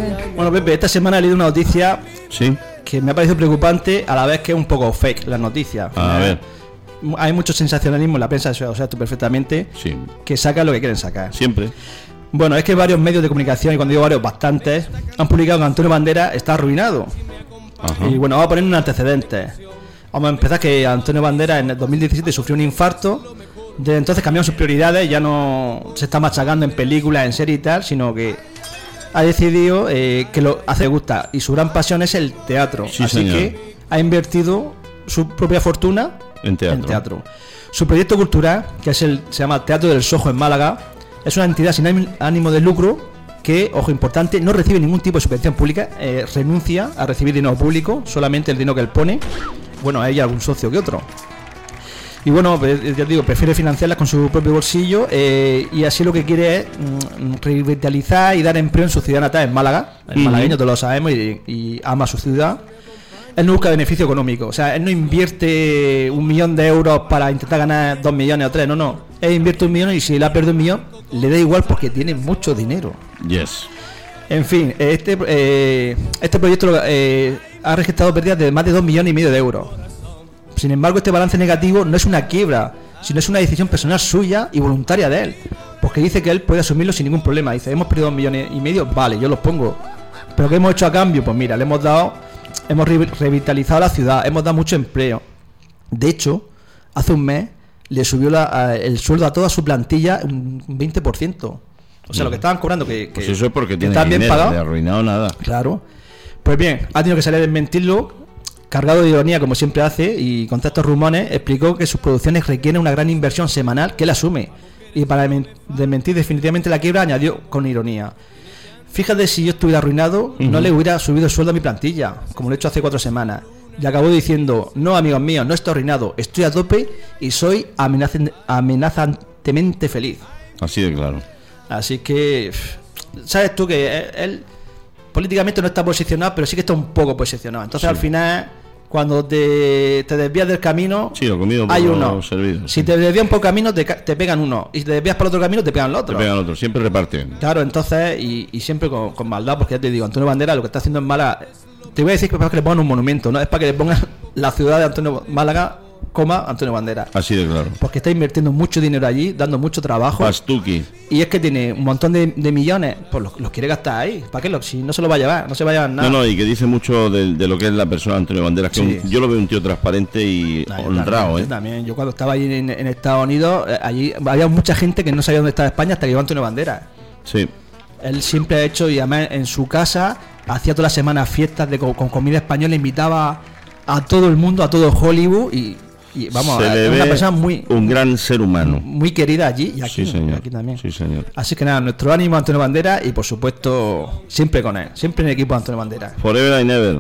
Bueno, Pepe, esta semana he leído una noticia Sí. que me ha parecido preocupante, a la vez que es un poco fake las noticias. A ver. Hay mucho sensacionalismo en la prensa, o sea, tú perfectamente, Sí. que sacan lo que quieren sacar. Siempre. Bueno, es que varios medios de comunicación, y cuando digo varios, bastantes, han publicado que Antonio Banderas está arruinado. Ajá. Y bueno, vamos a poner un antecedente. Vamos a empezar que Antonio Banderas en el 2017 sufrió un infarto. Desde entonces cambiaron sus prioridades, ya no se está machacando en películas, en series y tal, sino que ha decidido que lo hace le gusta y su gran pasión es el teatro. Sí, así señor. que ha invertido su propia fortuna En teatro. Su proyecto cultural, que se llama Teatro del Sojo en Málaga, es una entidad sin ánimo de lucro que, ojo importante, no recibe ningún tipo de subvención pública, renuncia a recibir dinero público, solamente el dinero que él pone. Bueno, hay algún socio que otro. Y bueno, ya digo, prefiere financiarlas con su propio bolsillo, y así lo que quiere es revitalizar y dar empleo en su ciudad natal, en Málaga. El malagueño, todos lo sabemos, y ama su ciudad. Él no busca beneficio económico, o sea, él no invierte 1 millón de euros para intentar ganar 2 millones o 3, no. Él invierte 1 millón y si le ha perdido 1 millón, le da igual porque tiene mucho dinero. Yes. En fin, este proyecto ha registrado pérdidas de más de 2,5 millones de euros. Sin embargo, este balance negativo no es una quiebra, sino es una decisión personal suya y voluntaria de él, porque dice que él puede asumirlo sin ningún problema. Dice, hemos perdido 2,5 millones, vale, yo los pongo. Pero ¿qué hemos hecho a cambio? Pues mira, hemos revitalizado la ciudad, hemos dado mucho empleo. De hecho, hace un mes le subió el sueldo a toda su plantilla un 20%. O sea, lo que estaban cobrando, que Pues eso es porque tiene bien dinero, pagado. de arruinado nada. Claro. Pues bien, ha tenido que salir a desmentirlo, cargado de ironía como siempre hace, y con estos rumores explicó que sus producciones requieren una gran inversión semanal que él asume. Y para desmentir definitivamente la quiebra añadió con ironía: fíjate, si yo estuviera arruinado, no le hubiera subido el sueldo a mi plantilla, como lo he hecho hace 4 semanas. Y acabó diciendo, no, amigos míos, no estoy arruinado, estoy a tope y soy amenazantemente feliz. Así de claro. Así que, sabes tú que él políticamente no está posicionado, pero sí que está un poco posicionado. Entonces, Sí. al final, cuando te desvías del camino, Sí, lo comido por hay lo uno. servido. Si Sí. te desvías por camino, te pegan uno. Y si te desvías por otro camino, te pegan el Te otro. pegan otro, siempre reparten. Claro, entonces, y siempre con maldad, porque ya te digo, Antonio Banderas lo que está haciendo en Málaga, te voy a decir que es para que le pongan un monumento, no es para que le pongan la ciudad de Antonio Málaga, Antonio Banderas. Así de claro. Porque está invirtiendo mucho dinero allí, dando mucho trabajo. Pastuki. Y es que tiene un montón de millones, pues los quiere gastar ahí. ¿Para qué? Si no se lo va a llevar, no se va a llevar nada. No, y que dice mucho de lo que es la persona de Antonio Banderas, que Sí. yo lo veo un tío transparente y honrado, Yo también. Yo cuando estaba allí en Estados Unidos, allí había mucha gente que no sabía dónde estaba España hasta que llegó Antonio Banderas. Sí. Él siempre ha hecho, y además en su casa hacía todas las semanas fiestas con comida española, invitaba a todo el mundo, a todo Hollywood, y vamos, Se le es una ve persona un gran ser humano. muy querida allí y aquí, Sí, señor. aquí también. Sí, señor. Así que nada, nuestro ánimo a Antonio Banderas y por supuesto siempre con él, siempre en el equipo de Antonio Banderas. Forever and ever.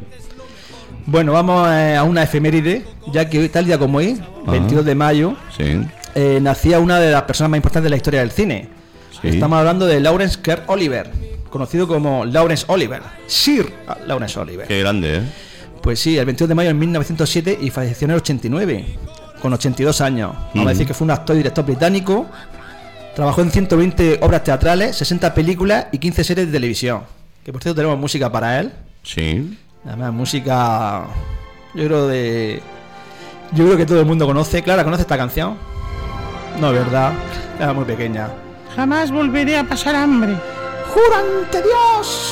Bueno, vamos a una efeméride, ya que hoy, tal día como hoy, 22 de mayo, Sí. nacía una de las personas más importantes de la historia del cine. Sí. Estamos hablando de Laurence Kerr Oliver, conocido como Laurence Olivier, Sir Laurence Olivier. Qué grande, ¿eh? Pues sí, el 22 de mayo de 1907 y falleció en el 89, con 82 años. Vamos a decir que fue un actor y director británico. Trabajó en 120 obras teatrales, 60 películas y 15 series de televisión. Que por cierto tenemos música para él. Sí. Además, música, yo creo que todo el mundo conoce. Clara, ¿conoce esta canción? No, ¿verdad? Era muy pequeña. Jamás volveré a pasar hambre. ¡Juro ante Dios!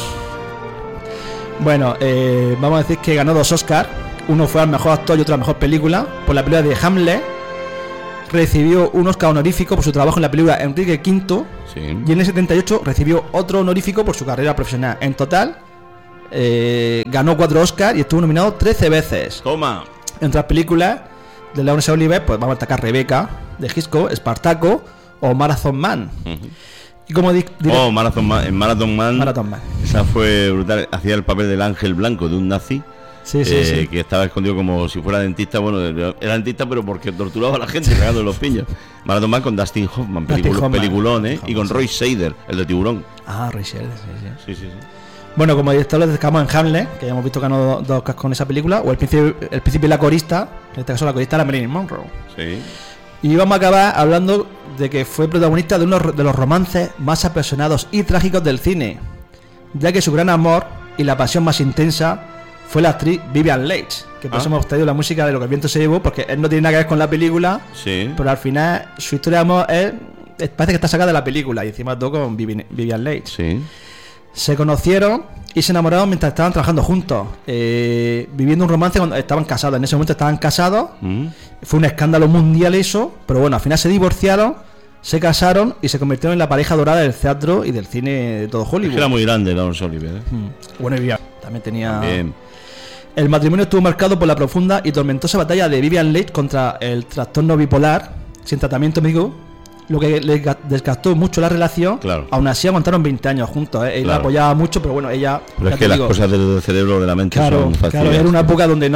Bueno, vamos a decir que ganó 2 Oscars. Uno fue al mejor actor y otro a mejor película por la película de Hamlet. Recibió un Oscar honorífico por su trabajo en la película Enrique V. Sí. Y en el 78 recibió otro honorífico por su carrera profesional. En total, ganó 4 Oscars y estuvo nominado 13 veces. Toma. Entre las películas de Laurence Olivier, pues vamos a destacar Rebeca, de Hitchcock, Espartaco o Marathon Man. Y como Marathon Man. En Marathon Man. Marathon Man. Esa fue brutal. Hacía el papel del ángel blanco de un nazi. Sí, sí. Que estaba escondido como si fuera dentista. Bueno, era dentista, pero porque torturaba a la gente pegando los pillos. Marathon Man con Dustin Hoffman, peliculón, ¿eh? Y con Roy Scheider, el de Tiburón. Ah, Roy Scheider, sí. Sí. Bueno, como director lo destacamos en Hamlet, que ya hemos visto que ganó 2 Oscars con esa película, o el príncipe y la corista, en este caso la corista era Marilyn Monroe. Sí. Y vamos a acabar hablando de que fue protagonista de uno de los romances más apasionados y trágicos del cine. ya que su gran amor y la pasión más intensa fue la actriz Vivian Leigh, que por eso hemos traído la música de Lo que el viento se llevó, porque él no tiene nada que ver con la película, pero al final su historia de amor parece que está sacada de la película, y encima todo con Vivian Leigh. Se conocieron y se enamoraron mientras estaban trabajando juntos, viviendo un romance cuando estaban casados. En ese momento estaban casados, fue un escándalo mundial eso, pero bueno, al final se divorciaron, se casaron y se convirtieron en la pareja dorada del teatro y del cine de todo Hollywood. Es que era muy grande Laurence Olivier, Bueno, y Vivian también tenía... El matrimonio estuvo marcado por la profunda y tormentosa batalla de Vivian Leigh contra el trastorno bipolar, sin tratamiento médico, lo que le desgastó mucho la relación. Aún así aguantaron 20 años juntos, Él la apoyaba mucho, pero bueno, ella... Pero es que las cosas del cerebro, de la mente son fáciles. Claro, era una época donde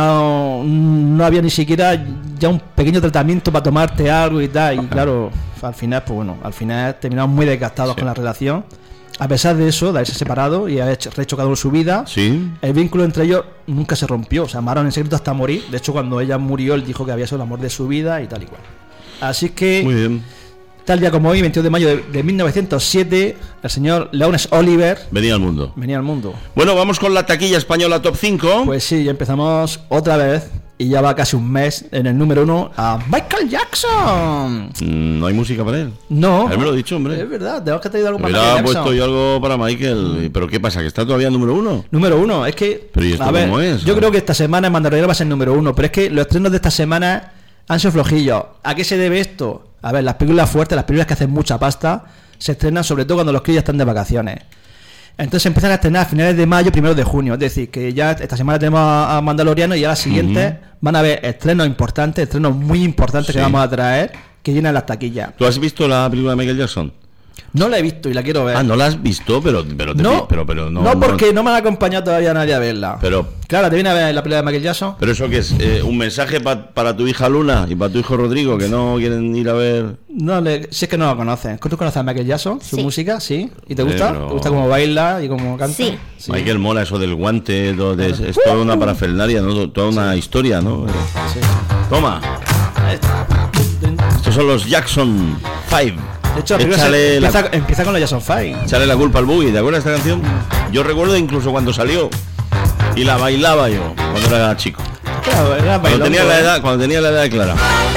no había ni siquiera ya un pequeño tratamiento para tomarte algo y tal, y claro, al final, pues bueno, terminaron muy desgastados con la relación. A pesar de eso, de haberse separado y haber rehecho cada uno su vida, el vínculo entre ellos nunca se rompió. Se amaron en secreto hasta morir. De hecho, cuando ella murió, él dijo que había sido el amor de su vida y tal y cual. Así que, muy bien. Tal día como hoy, 22 de mayo de 1907, el señor Laurence Olivier venía al mundo. Bueno, vamos con la taquilla española Top 5. Pues sí, ya empezamos otra vez. Y ya va casi un mes en el número 1 a Michael Jackson. No hay música para él. No. A él me lo he dicho, hombre. Es verdad, tenemos que traer algo para Michael Jackson. Jackson. Puesto yo algo para Michael. ¿Pero qué pasa? ¿Que está todavía en número 1? Número 1, es que... ¿Pero y esto cómo es? Yo creo que esta semana en Mandaloriano va a ser número 1, pero es que los estrenos de esta semana han sido flojillos. ¿A qué se debe esto? A ver, las películas fuertes, las películas que hacen mucha pasta, se estrenan sobre todo cuando los críos están de vacaciones. Entonces empiezan a estrenar a finales de mayo, primeros de junio. Es decir, que ya esta semana tenemos a Mandaloriano y a las siguientes van a haber estrenos importantes, estrenos muy importantes que vamos a traer, que llenan las taquillas. ¿Tú has visto la película de Michael Jackson? No la he visto y la quiero ver. Ah, ¿no la has visto? Pero no, porque no me ha acompañado todavía nadie a verla. Pero claro, te viene a ver la película de Michael Jackson. ¿Pero eso qué es? ¿Un mensaje para tu hija Luna y para tu hijo Rodrigo que no quieren ir a ver? No, si es que no lo conocen. ¿Tú conoces a Michael Jackson? ¿Su música? ¿Sí? ¿Y te gusta? ¿Te gusta cómo baila y cómo canta? Sí. Michael mola eso del guante, es toda una parafernalia, ¿no? Toda una historia, ¿no? Sí. Toma. Estos son los Jackson 5. De hecho, empieza con los Jackson 5. Échale la culpa al Boogie, ¿te acuerdas de esta canción? Yo recuerdo incluso cuando salió y la bailaba yo cuando era chico. Claro, cuando tenía la edad de Clara.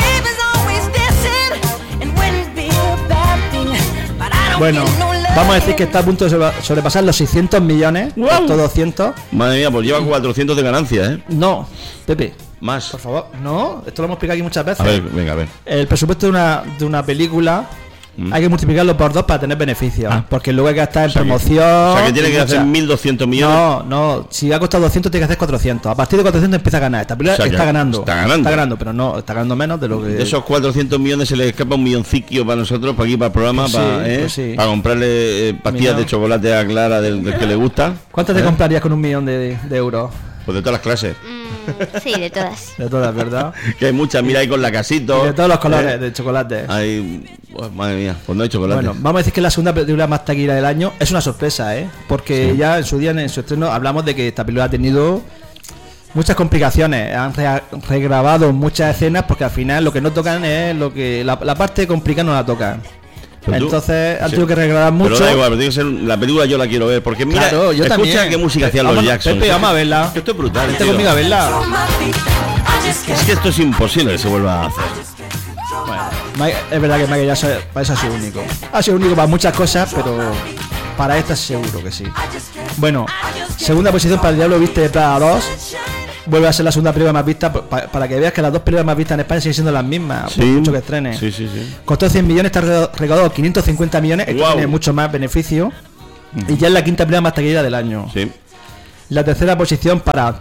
Bueno, vamos a decir que está a punto de sobrepasar los 600 millones, estos 200. Madre mía, pues lleva 400 de ganancia, No, Pepe. Más. Por favor, no, esto lo hemos explicado aquí muchas veces. A ver, venga, a ver. El presupuesto de una película hay que multiplicarlo por 2 para tener beneficios. Porque luego hay que gastar en promoción. O sea, que tiene que hacer 1.200 millones. No, si ha costado 200 tiene que hacer 400. A partir de 400 empieza a ganar. Esta película está ganando. Está ganando, pero no, está ganando menos de lo que... De esos 400 millones se le escapa un millonciquio para nosotros, para aquí, para el programa, para comprarle pastillas de chocolate a Clara del que le gusta. ¿Cuántas te comprarías con 1 millón de euros? Pues de todas las clases. Sí, de todas. De todas, ¿verdad? Que hay muchas, mira ahí con la casito. Y de todos los colores de chocolate. Madre mía, pues no hay chocolate. Bueno, vamos a decir que la segunda película más taquillera del año es una sorpresa, porque ya en su día, en su estreno, hablamos de que esta película ha tenido muchas complicaciones. Han regrabado muchas escenas porque al final lo que no tocan es lo que... La parte complicada no la tocan. Entonces han tenido que regrabar mucho. Pero da igual, pero tiene que ser la película, yo la quiero ver. Porque mira, claro, yo escucha también. Qué música hacían los Jackson. Pepe, vamos a verla. Esto es brutal. Vente conmigo a verla. Es que esto es imposible que se vuelva a hacer. Bueno, es verdad que Michael Jackson ha sido único. Ha sido único para muchas cosas, pero para esta seguro que sí. Bueno, segunda posición para El Diablo Viste de Prada 2. Vuelve a ser la segunda película más vista, para que veas que las dos películas más vistas en España siguen siendo las mismas, por mucho que estrene. Sí. Costó 100 millones, está recaudado 550 millones, esto tiene mucho más beneficio. Y ya es la quinta película más taquillera del año. Sí. La tercera posición para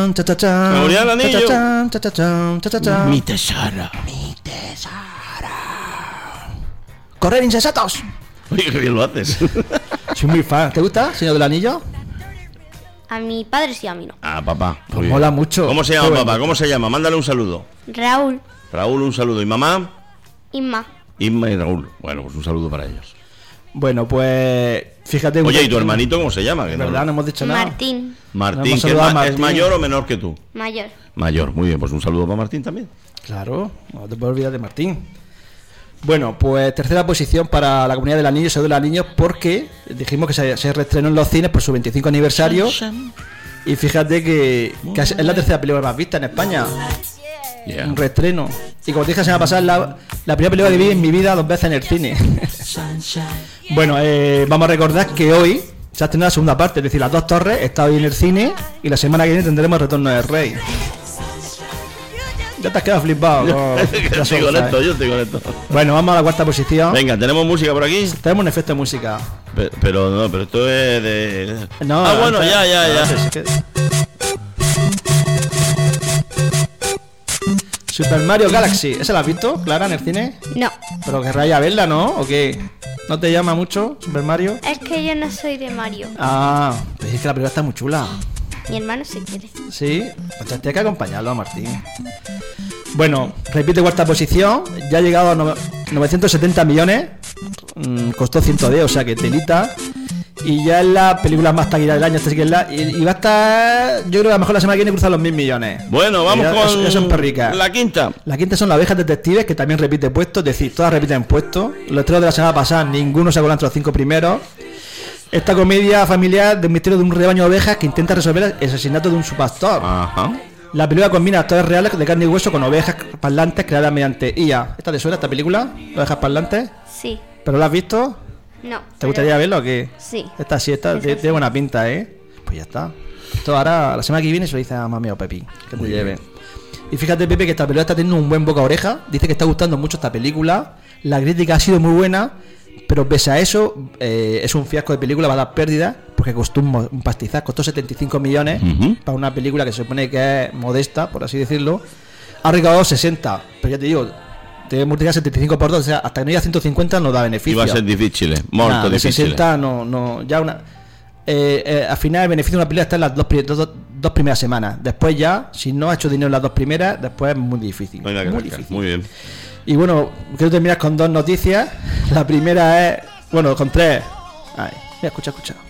Mi tesoro. Correr insensatos. Oye, qué bien lo haces. Soy muy fan. ¿Te gusta, Señor del Anillo? A mi padre sí, a mí no. Ah, papá. Pues mola mucho. ¿Cómo se llama, papá? ¿Cómo se llama? Mándale un saludo. Raúl. Raúl, un saludo. ¿Y mamá? Inma. Inma y Raúl. Bueno, pues un saludo para ellos. Bueno, pues fíjate. Oye, ¿y tu hermanito cómo se llama? De verdad, no hemos dicho nada. Martín. Martín, que es mayor o menor que tú. Mayor. Mayor, muy bien. Pues un saludo para Martín también. Claro, no te puedes olvidar de Martín. Bueno, pues tercera posición para La Comunidad del Anillo, Señor de los Anillos, porque dijimos que se reestrenó en los cines por su 25 aniversario. Y fíjate que es la tercera película más vista en España. Yeah. Un reestreno. Y como te dije la semana pasada, la primera película que vi en mi vida 2 veces en el cine. Bueno, vamos a recordar que hoy se ha estrenado la segunda parte, es decir, Las Dos Torres está hoy en el cine y la semana que viene tendremos El Retorno del Rey. Ya te has quedado flipado. Estoy con esto, yo estoy con esto. Bueno, vamos a la cuarta posición. Venga, ¿tenemos música por aquí? Tenemos un efecto de música. Pero esto es de... No, bueno, ya. Super Mario Galaxy, ¿esa la has visto, Clara, en el cine? No, Pero querrás ya verla, ¿no? ¿O qué? ¿No te llama mucho Super Mario? es que yo no soy de Mario. Ah, pues es que la película está muy chula. Mi hermano se quiere. Sí, pues tienes que acompañarlo a Martín. Bueno, repite cuarta posición, ya ha llegado a 970 millones, costó 110, o sea que telita. Y ya es la película más taquillera del año, esta sí que es y va a estar, yo creo que a lo mejor la semana que viene cruzar los 1.000 millones. Bueno, vamos con eso en perrica. la quinta. La quinta son Las Abejas Detectives, que también repite puestos, es decir, todas repiten puestos. Los estrenos de la semana pasada, ninguno se ha colado entre los 5 primeros. Esta comedia familiar del misterio de un rebaño de ovejas que intenta resolver el asesinato de un subpastor. Ajá. La película combina actores reales de carne y hueso con ovejas parlantes creadas mediante IA. ¿Esta te suena, esta película? ¿Ovejas parlantes? Sí. ¿Pero la has visto? No. ¿Te gustaría verlo o qué? Sí. Esta sí, tiene buena pinta, ¿eh? Pues ya está. Esto ahora, la semana que viene se lo dice a mami o Pepi, que te lleve. Y fíjate, Pepe, que esta película está teniendo un buen boca a oreja. Dice que está gustando mucho esta película. La crítica ha sido muy buena, pero pese a eso, es un fiasco de película, va a dar pérdidas, porque costó un pastizal, costó 75 millones para una película que se supone que es modesta, por así decirlo. Ha recaudado 60, pero ya te digo, te multiplicar 75 por 2, o sea, hasta que no haya 150 no da beneficio. Iba a ser difícil, muy difícil. 60 no, ya una... al final el beneficio de una película está en las dos primeras semanas. Después ya, si no ha hecho dinero en las 2 primeras, después es muy difícil. Muy bien. Y bueno, quiero terminar con 2 noticias. La primera es... Bueno, con 3. Ay, mira, escucha.